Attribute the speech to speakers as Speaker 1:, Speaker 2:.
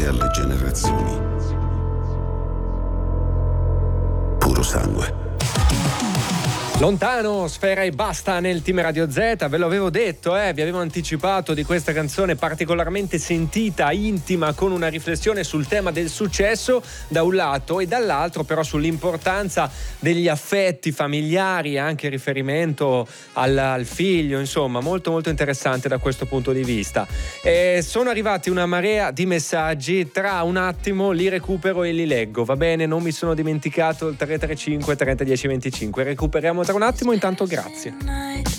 Speaker 1: trasmettere alle generazioni. Puro sangue.
Speaker 2: Lontano, Sfera e Basta nel Team Radio Z, ve lo avevo detto, vi avevo anticipato di questa canzone particolarmente sentita, intima, con una riflessione sul tema del successo da un lato e dall'altro però sull'importanza degli affetti familiari, anche in riferimento al figlio, insomma molto molto interessante da questo punto di vista. Sono arrivati una marea di messaggi, tra un attimo li recupero e li leggo, va bene? Non mi sono dimenticato il 335 30 10 25, recuperiamo tra un attimo, intanto grazie.